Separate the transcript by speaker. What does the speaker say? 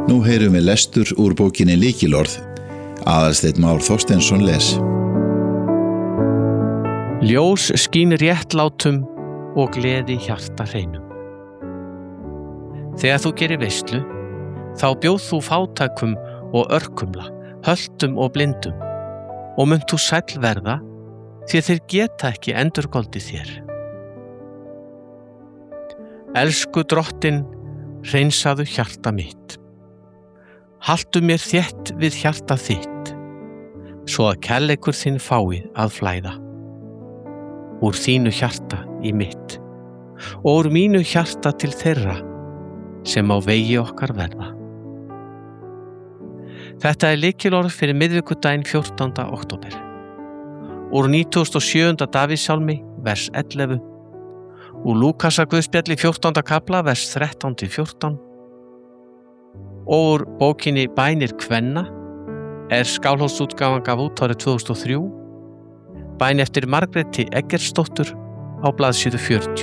Speaker 1: Nú heyrum við lestur úr bókinni Lykilorð. Aðalsteinn Már Þorsteinsson les.
Speaker 2: Ljós skín réttlátum og gleði hjarta hreinum. Þegar þú gerir veislu, þá bjóð þú fátækum og örkumla, höldum og blindum, og munt þú sæll verða, því þeir geta ekki endurgoldið þér. Elsku drottin, hreinsaðu hjarta mitt. Haltu mér þétt við hjarta þitt, svo að kærleikur þinn fái að flæða. Úr þínu hjarta í mitt, og úr mínu hjarta til þeirra sem á vegi okkar verða. Þetta er lykilorð fyrir miðvikudaginn 14. október. Úr 97. Davíðssálmi, vers 11, úr Lúkasarguðspjalli 14. kafla, vers 13-14, og úr bókinni Bænir kvenna, Skálholtsútgáfan gaf út árið 2003, bæn eftir Margréti Eggertsdóttur á blaðsíðu 40.